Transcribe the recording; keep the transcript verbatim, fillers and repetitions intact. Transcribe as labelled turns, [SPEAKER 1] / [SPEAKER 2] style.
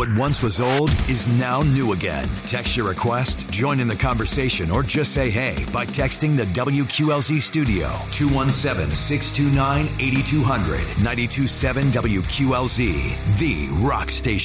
[SPEAKER 1] What once was old is now new again. Text your request, join in the conversation, or just say hey by texting the W Q L Z studio two one seven, six two nine, eight two zero zero, nine two seven W Q L Z, the rock station.